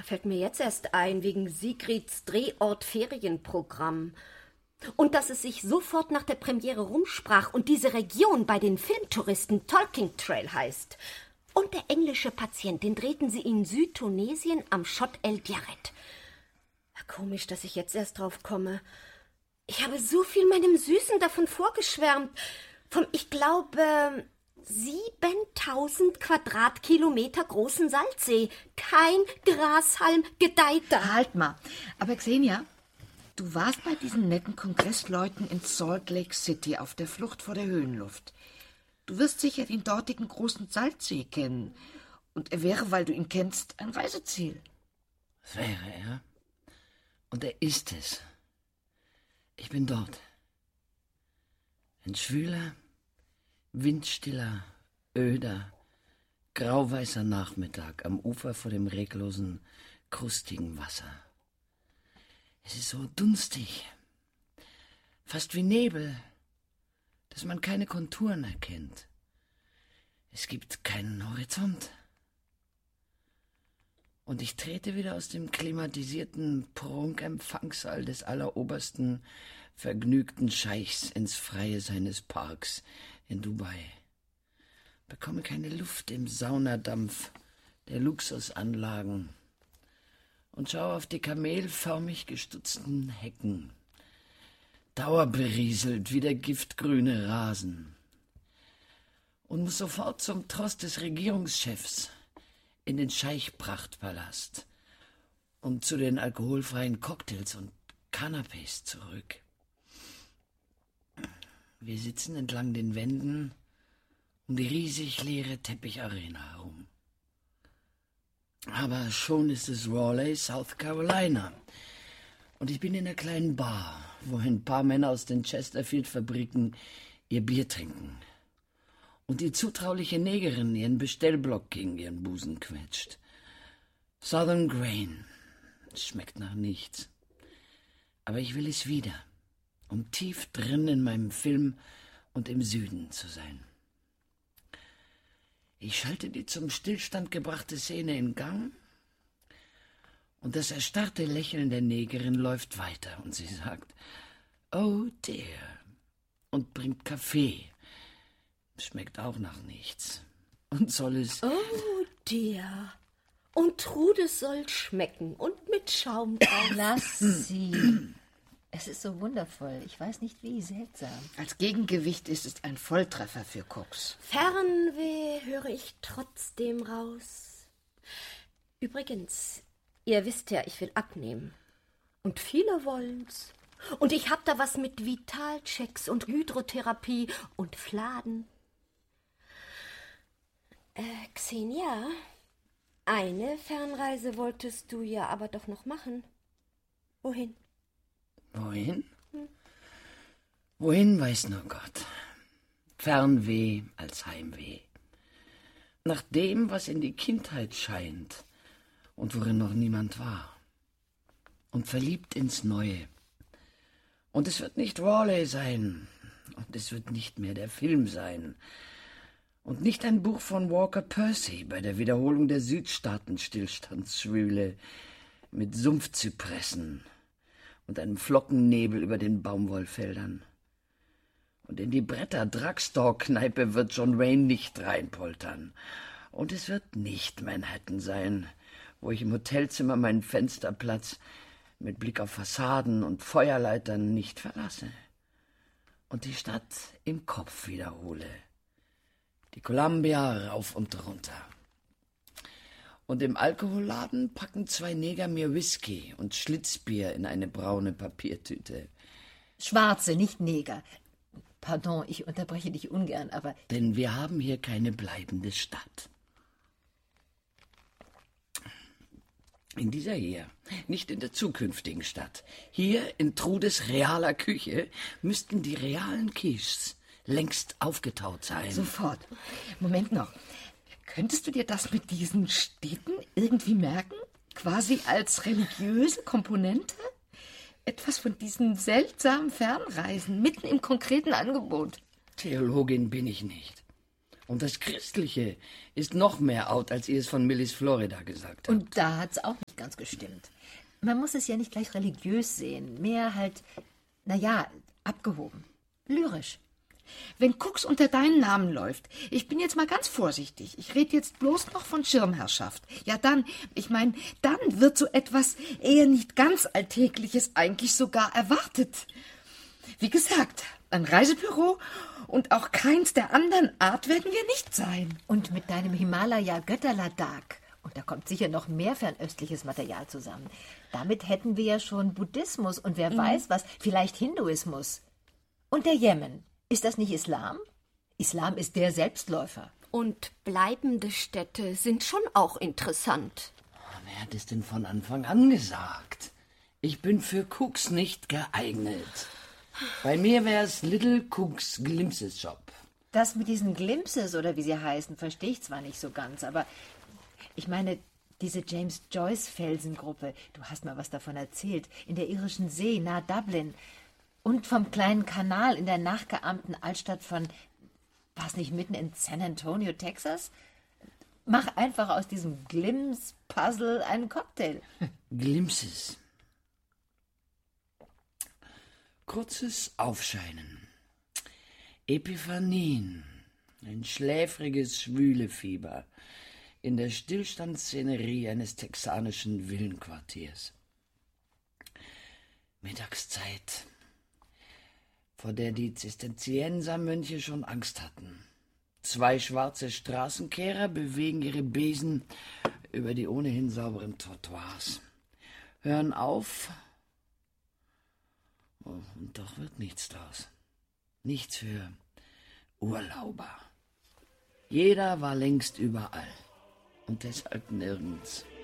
Fällt mir jetzt erst ein, wegen Sigrids Drehort-Ferienprogramm. Und dass es sich sofort nach der Premiere rumsprach und diese Region bei den Filmtouristen Talking Trail heißt. Und der englische Patient, den drehten sie in Südtunesien am Chott El Djerret. Komisch, dass ich jetzt erst drauf komme. Ich habe so viel meinem Süßen davon vorgeschwärmt. Vom, ich glaube, 7000 Quadratkilometer großen Salzsee. Kein Grashalm gedeiht da. Halt mal. Aber Xenia, du warst bei diesen netten Kongressleuten in Salt Lake City auf der Flucht vor der Höhenluft. Du wirst sicher den dortigen großen Salzsee kennen. Und er wäre, weil du ihn kennst, ein Reiseziel. Das wäre er. Und er ist es. Ich bin dort. Ein schwüler, windstiller, öder, grauweißer Nachmittag am Ufer vor dem reglosen, krustigen Wasser. Es ist so dunstig, fast wie Nebel, dass man keine Konturen erkennt. Es gibt keinen Horizont. Und ich trete wieder aus dem klimatisierten Prunkempfangssaal des allerobersten, vergnügten Scheichs ins Freie seines Parks in Dubai. Bekomme keine Luft im Saunadampf der Luxusanlagen und schaue auf die kamelförmig gestutzten Hecken, dauerberieselt wie der giftgrüne Rasen, und muss sofort zum Trost des Regierungschefs in den Scheichprachtpalast und zu den alkoholfreien Cocktails und Canapés zurück. Wir sitzen entlang den Wänden um die riesig leere Teppicharena herum. Aber schon ist es Raleigh, South Carolina. Und ich bin in einer kleinen Bar, wo ein paar Männer aus den Chesterfield-Fabriken ihr Bier trinken. Und die zutrauliche Negerin ihren Bestellblock gegen ihren Busen quetscht. Southern Grain. Schmeckt nach nichts. Aber ich will es wieder, um tief drin in meinem Film und im Süden zu sein. Ich schalte die zum Stillstand gebrachte Szene in Gang und das erstarrte Lächeln der Negerin läuft weiter und sie sagt, "Oh dear", und bringt Kaffee. Schmeckt auch nach nichts. Und soll es... Oh dear. Und Trude soll schmecken und mit Schaum drauf. Lass sie. Es ist so wundervoll. Ich weiß nicht wie, seltsam. Als Gegengewicht ist es ein Volltreffer für Cooks. Fernweh höre ich trotzdem raus. Übrigens, ihr wisst ja, ich will abnehmen. Und viele wollen's. Und ich hab da was mit Vitalchecks und Hydrotherapie und Fladen. Xenia, eine Fernreise wolltest du ja aber doch noch machen. Wohin? Wohin? Wohin, weiß nur Gott. Fernweh als Heimweh. Nach dem, was in die Kindheit scheint und worin noch niemand war. Und verliebt ins Neue. Und es wird nicht Raleigh sein. Und es wird nicht mehr der Film sein. Und nicht ein Buch von Walker Percy bei der Wiederholung der Südstaaten-Stillstandsschwüle mit Sumpfzypressen und einem Flockennebel über den Baumwollfeldern. Und in die Bretter-Drugstore-Kneipe wird John Wayne nicht reinpoltern. Und es wird nicht Manhattan sein, wo ich im Hotelzimmer meinen Fensterplatz mit Blick auf Fassaden und Feuerleitern nicht verlasse. Und die Stadt im Kopf wiederhole. Die Columbia rauf und runter. Und im Alkoholladen packen 2 Neger mir Whisky und Schlitzbier in eine braune Papiertüte. Schwarze, nicht Neger. Pardon, ich unterbreche dich ungern, aber... Denn wir haben hier keine bleibende Stadt. In dieser hier, nicht in der zukünftigen Stadt. Hier in Trudes realer Küche müssten die realen Quiches längst aufgetaut sein. Sofort. Moment noch. Könntest du dir das mit diesen Städten irgendwie merken? Quasi als religiöse Komponente? Etwas von diesen seltsamen Fernreisen mitten im konkreten Angebot. Theologin bin ich nicht. Und das Christliche ist noch mehr out, als ihr es von Millis Florida gesagt habt. Und da hat's auch nicht ganz gestimmt. Man muss es ja nicht gleich religiös sehen, mehr halt, abgehoben, lyrisch. Wenn Cooks unter deinen Namen läuft, ich bin jetzt mal ganz vorsichtig, ich rede jetzt bloß noch von Schirmherrschaft. Ja dann wird so etwas eher nicht ganz Alltägliches eigentlich sogar erwartet. Wie gesagt, ein Reisebüro und auch keins der anderen Art werden wir nicht sein. Und mit deinem Himalaya-Götterladak. Und da kommt sicher noch mehr fernöstliches Material zusammen. Damit hätten wir ja schon Buddhismus und wer weiß was, vielleicht Hinduismus. Und der Jemen. Ist das nicht Islam? Islam ist der Selbstläufer. Und bleibende Städte sind schon auch interessant. Wer hat es denn von Anfang an gesagt? Ich bin für Cooks nicht geeignet. Bei mir wär's Little Cooks Glimpses Shop. Das mit diesen Glimpses oder wie sie heißen, verstehe ich zwar nicht so ganz, aber ich meine, diese James Joyce Felsengruppe, du hast mal was davon erzählt, in der irischen See nahe Dublin. Und vom kleinen Kanal in der nachgeahmten Altstadt von, war es nicht mitten in San Antonio, Texas? Mach einfach aus diesem Glimpse-Puzzle einen Cocktail. Glimpses. Kurzes Aufscheinen. Epiphanien. Ein schläfriges Schwülefieber in der Stillstandsszenerie eines texanischen Villenquartiers. Mittagszeit, vor der die Zisterziensermönche schon Angst hatten. 2 schwarze Straßenkehrer bewegen ihre Besen über die ohnehin sauberen Trottoirs, hören auf, und doch wird nichts draus. Nichts für Urlauber. Jeder war längst überall und deshalb nirgends.